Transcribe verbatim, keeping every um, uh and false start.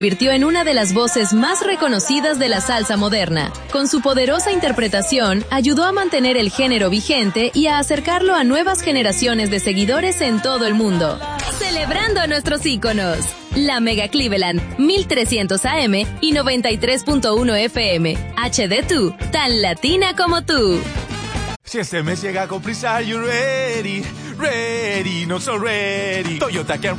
convirtió en una de las voces más reconocidas de la salsa moderna. Con su poderosa interpretación, ayudó a mantener el género vigente y a acercarlo a nuevas generaciones de seguidores en todo el mundo. Celebrando a nuestros íconos. La Mega Cleveland, mil trescientos A M y noventa y tres punto uno F M. H D dos, tan latina como tú. Si este mes llega con prisa, you ready, ready, no so ready. Toyota Camry